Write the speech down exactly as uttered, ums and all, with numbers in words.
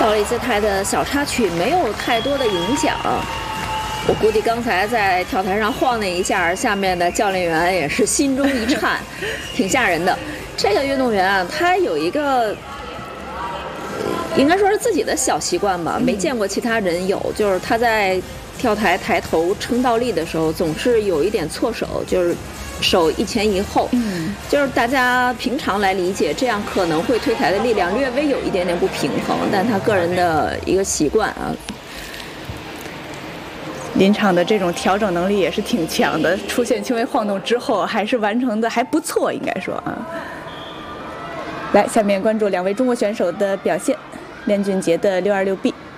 倒立姿态的小插曲没有太多的影响。我估计刚才在跳台上晃那一下，下面的教练员也是心中一颤，挺吓人的。这个运动员啊，他有一个应该说是自己的小习惯吧，没见过其他人有，就是他在跳台抬头撑倒立的时候，总是有一点错手，就是手一前一后，嗯，就是大家平常来理解，这样可能会推台的力量略微有一点点不平衡，但他个人的一个习惯啊。 临场的这种调整能力也是挺强的，出现轻微晃动之后，还是完成的还不错，应该说啊。来，下面关注两位中国选手的表现，练俊杰的六二六 B。